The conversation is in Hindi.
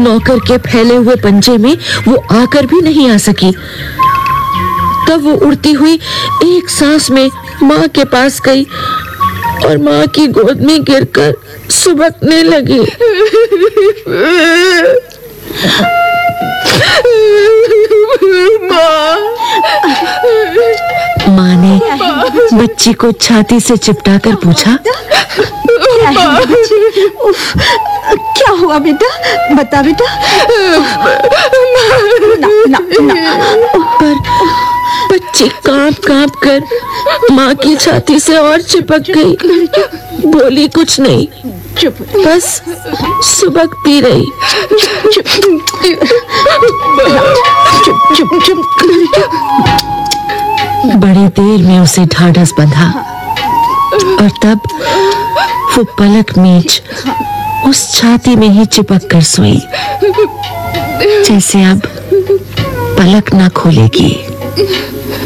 नौकर के फैले हुए पंजे में वो आकर भी नहीं आ सकी। तब वो उड़ती हुई एक सांस में माँ के पास गई और माँ की गोद में गिरकर सुबकने लगी। माँ ने बच्ची को छाती से चिपटाकर पूछा, क्या हुआ बेटा? बता बेटा। पर बच्ची कांप कर माँ की छाती से और चिपक गई। बोली कुछ नहीं, बस सुबकती रही। बड़ी देर में उसे ढाढ़स बंधा और तब वो पलक मीच उस छाती में ही चिपक कर सोई, जैसे अब पलक ना खोलेगी।